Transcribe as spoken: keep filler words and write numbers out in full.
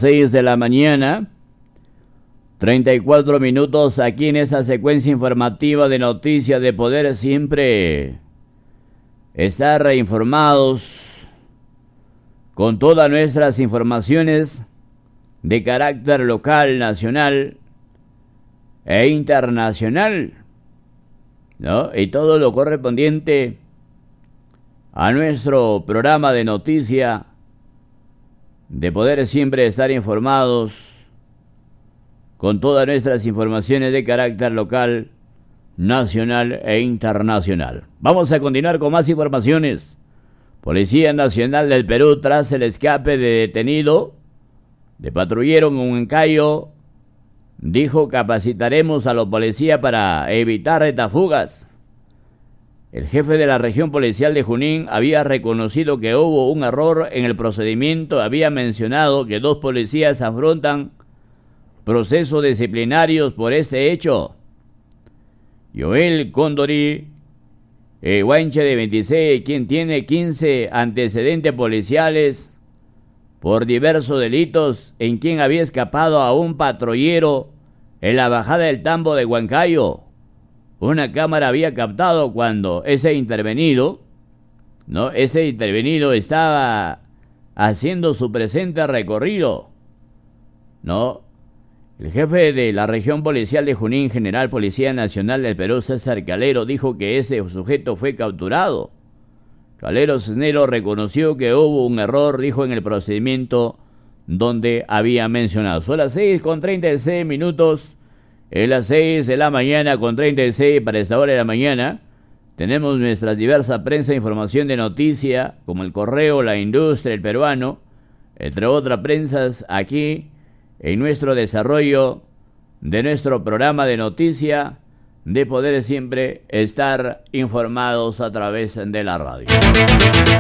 seis de la mañana, treinta y cuatro minutos aquí en esa secuencia informativa de noticias de poder siempre estar informados con todas nuestras informaciones de carácter local, nacional e internacional, ¿no? Y todo lo correspondiente a nuestro programa de noticia de poder siempre estar informados con todas nuestras informaciones de carácter local, nacional e internacional. Vamos a continuar con más informaciones. Policía Nacional del Perú, tras el escape de detenido de patrullero en Huancayo, dijo: capacitaremos a los policías para evitar retafugas. El jefe de la región policial de Junín había reconocido que hubo un error en el procedimiento. Había mencionado que dos policías afrontan procesos disciplinarios por este hecho. Joel Condori eh, Guanche, de veintiséis, quien tiene quince antecedentes policiales por diversos delitos, en quien había escapado a un patrullero en la bajada del Tambo de Huancayo. Una cámara había captado cuando ese intervenido, ¿no? Ese intervenido estaba haciendo su presente recorrido, ¿no? El jefe de la región policial de Junín, general Policía Nacional del Perú, César Calero, dijo que ese sujeto fue capturado. Calero Cisnero reconoció que hubo un error, dijo, en el procedimiento donde había mencionado. Son las seis con treinta y seis minutos. Es las seis de la mañana con treinta y seis para esta hora de la mañana. Tenemos nuestras diversas prensa, información de noticia, como el Correo, La Industria, El Peruano, entre otras prensas, aquí en nuestro desarrollo de nuestro programa de noticia, de poder siempre estar informados a través de la radio.